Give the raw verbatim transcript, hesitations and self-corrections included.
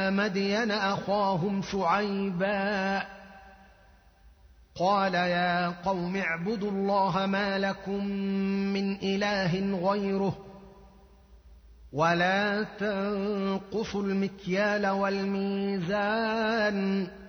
إلى مدين أخاهم شعيبا قال يا قوم اعبدوا الله ما لكم من إله غيره ولا تنقصوا المكيال والميزان